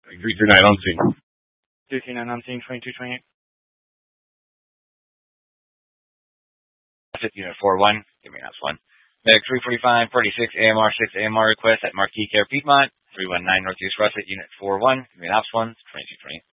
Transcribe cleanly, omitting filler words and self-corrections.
339 on scene. 339 on scene, 2228. Unit 41, give me an ops 1. Medic 345, 46 AMR, 6 AMR request at Marquis Care Piedmont, 319 Northeast Russet, Unit 41, give me an ops 1, 2228.